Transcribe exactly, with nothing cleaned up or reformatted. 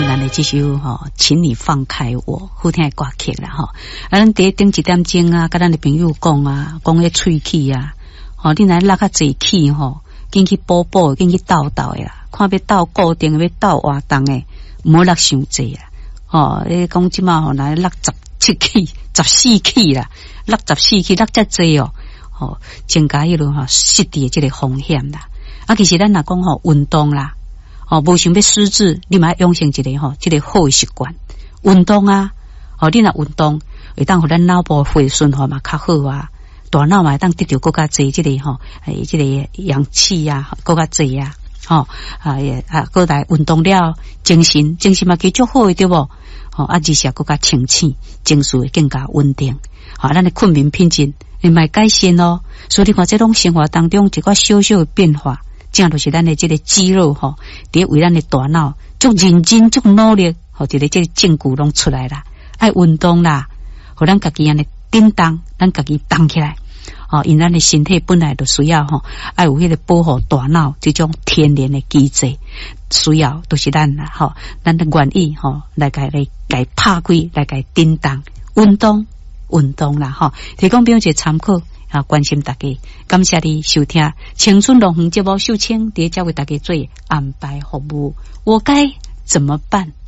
咱的这首吼，请你放开我，好听的歌曲啦吼。啊，咱第一顶一点钟啊，甲咱的朋友讲啊，讲迄喙齿啊，吼，你若拉较济气吼，紧去补补，紧去斗斗的啦，看要斗固定，要斗活动的，唔好拉伤济啊。吼，你讲即马吼，来拉十七气、十四气啦，拉十四气，拉遮济哦，吼，增加迄落吼失智的即个风险啦。啊，其实咱若讲吼运动啦。哦，无想要失智，你嘛养成一个吼，一个好习惯。运动啊，哦，你若运动，会当互咱脑部血循环嘛较好啊，大脑嘛会当得到更加济即个吼，诶，即个氧气啊，更加济啊，吼啊也啊，过来运动了，精神精神嘛继续好对无？吼啊，而且更加清醒，情绪会更加稳定。好，咱的困眠品质你嘛改善咯。所以你看，这种生活当中一个小小的变化。这样就是咱的这个肌肉吼，伫为咱的大脑足认真、足努力，吼，一个这个证据拢出来啦。爱运动啦，互咱家己安尼振动，咱家己动起来。哦，因咱的身体本来就需要吼，爱有迄个保护大脑这种天然的机制，需要都是咱啦，吼，咱的愿意吼来甲来来拍开，来甲振动运动运动啦，吼，提供俾我一个参考。啊，关心大家，感谢你收听《青春龙凤节目》秀清，伫遮为大家做安排服务，我该怎么办？